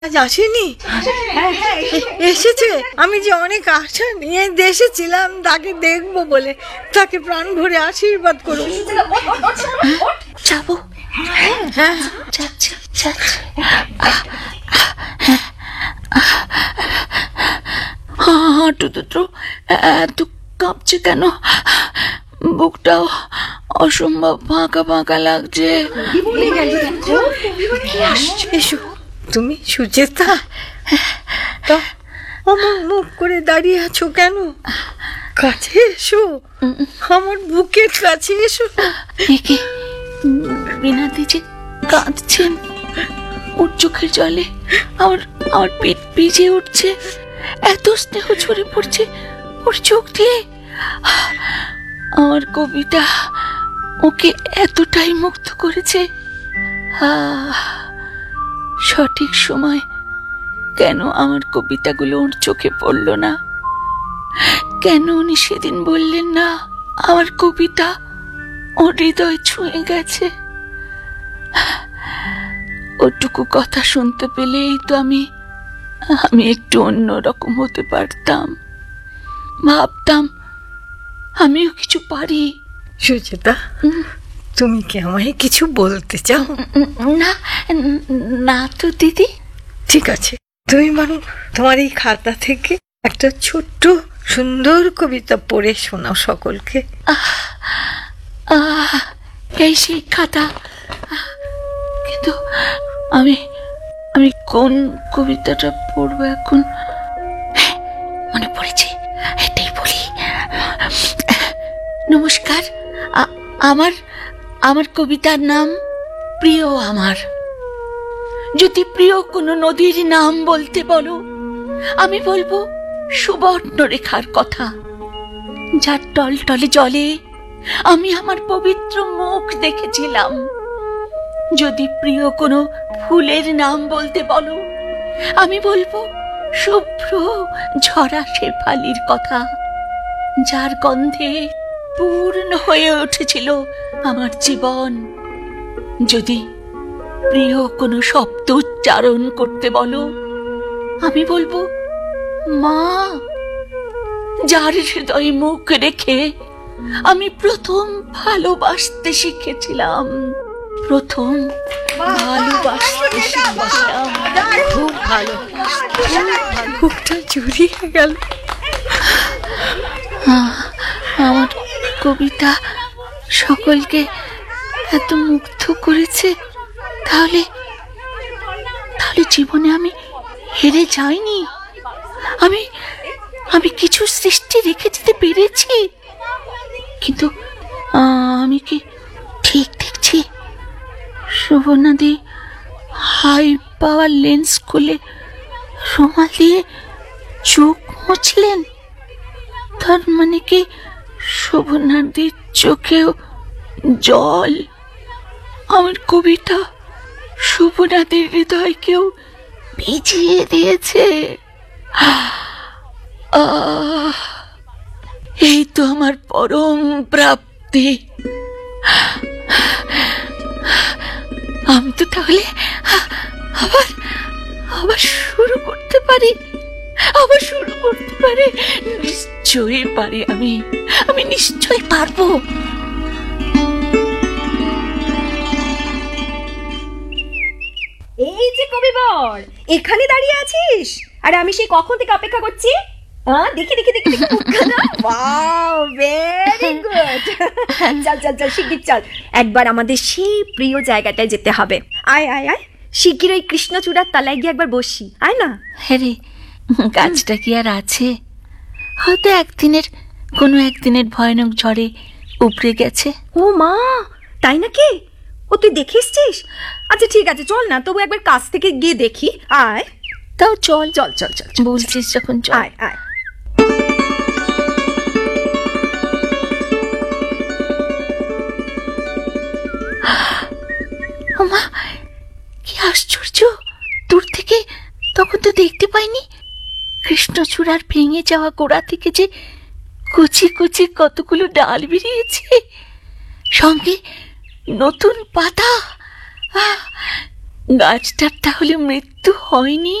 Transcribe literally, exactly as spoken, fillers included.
আজ আসেনি? এসেছে। আমি যে অনেক আশা নিয়ে দেশে ছিলাম তাকে দেখবো বলে, তাকে প্রাণ ভরে আশীর্বাদ করো। যাবো? হ্যাঁ যাচ্ছি যাচ্ছি। হাঁটু দুটো এত কাঁপছে কেন? বুকটাও অসম্ভব ফাঁকা ফাঁকা লাগছে। এসো। তুমি সুচেতা? আমার মুখ করে দাঁড়িয়ে আছো কেন? কাছে এসো, আমার বুকের কাছে এসো। একে বিনাদি যে কাঁদছেন, ওর চোখের জলে আমার আমার পেট ভিজে উঠছে, এত স্নেহ ঝরে পড়ছে ওর চোখ দিয়ে। আমার কবিতা ওকে এতটাই মুগ্ধ করেছে। সঠিক সময় কেন আমার কবিতাগুলো ওর চোখে পড়ল না? কেন উনি সেদিন বললেন না আমার কবিতা ওর হৃদয় ছুঁয়ে গেছে? ওটুকু কথা শুনতে পেলেই তো আমি আমি একটু অন্যরকম হতে পারতাম, ভাবতাম আমিও কিছু পারি। সুচেতা, তুমি কি আমায় কিছু বলতে চাও? না না তো দিদি। ঠিক আছে, তুমি বরং তোমার এই খাতা থেকে একটা ছোট্ট সুন্দর কবিতা পড়ে শোনাও সকলকে। এই সেই খাতা, কিন্তু আমি আমি কোন কবিতাটা পড়বো এখন? মনে পড়েছে, এটাই বলি। নমস্কার, আমার আমার কবিতার নাম প্রিয় আমার। যদি প্রিয় কোনো নদীর নাম বলতে বলো, আমি বলবো সুবর্ণ রেখার কথা, যার টলটলে জলে আমি আমার পবিত্র মুখ দেখেছিলাম। যদি প্রিয় কোনো ফুলের নাম বলতে বলো, আমি বলবো শুভ্র ঝরা শেফালির কথা, যার গন্ধে পূর্ণ হয়ে উঠেছিল আমার জীবন। যদি প্রিয় কোনো শব্দ উচ্চারণ করতে বলো, আমি বলবো মা, যার হৃদয়ে মুখ রেখে আমি প্রথম ভালোবাসতে শিখেছিলাম। প্রথম ভালোবাসতে শিখেছিলাম। খুব ভালো, বুকটা জুড়িয়ে গেল। আমার কবিতা সকলকে এত মুগ্ধ করেছে, তাহলে তাহলে জীবনে আমি হেরে যাইনি। আমি আমি কিছু সৃষ্টি রেখে যেতে পেরেছি। কিন্তু আমি কি ঠিক দেখছি? শোভনাদি হাই পাওয়ার লেন্স খুলে রুমাল দিয়ে চোখ মুছলেন। তার মানে কি শোভনাদির চোখেও জল? আমার কবিতা শোভনাদির হৃদয়কেও ভিজিয়ে দিয়েছে। এই তো আমার পরম প্রাপ্তি। আমি তো তাহলে আবার আবার শুরু করতে পারি, আবার শুরু করতে পারি। নিশ্চয়ই পারি, আমি আমি নিশ্চয়ই পারবো। এই যে কবিবর, এখানে দাঁড়িয়ে আছিস? আর আমি সেই কখন থেকে অপেক্ষা করছি। হ্যাঁ, দেখি দেখি দেখি দেখি। Wow, very good. চল চল চল, শিগগির চল, একবার আমাদের সেই প্রিয় জায়গাটায় যেতে হবে। আয় আয় আয়, শিগগির ওই কৃষ্ণচূড়ার তলায় গিয়ে একবার বসি। আয় না। হ্যাঁ রে, গাছটা কি আর আছে? হয়তো একদিনের কোনো একদিনের ভয়ানক ঝড়ে উপড়ে গেছে। ও মা, তাই নাকি? ও তুই দেখে এসছিস? আচ্ছা ঠিক আছে, চল না তবু একবার কাছ থেকে গিয়ে দেখি। আয়। তাও চল চল চল চল, বলছিস যখন চল। আয় আয়। ওমা, কি আশ্চর্য! দূর থেকে তখন তো দেখতে পাইনি, কৃষ্ণচূড়ার ভেঙে যাওয়া গোড়া থেকে যে কুচি কুচি কতগুলো ডাল বেরিয়েছে, সঙ্গে নতুন পাতা। গাছটার তাহলে মৃত্যু হয়নি?